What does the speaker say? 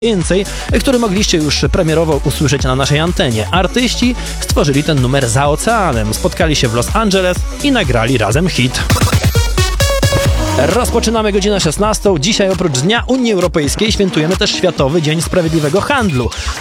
więcej, który mogliście już premierowo usłyszeć na naszej antenie. Artyści stworzyli ten numer za oceanem, spotkali się w Los Angeles i nagrali razem hit. Rozpoczynamy godzinę 16. Dzisiaj oprócz Dnia Unii Europejskiej świętujemy też Światowy Dzień Sprawiedliwego Handlu.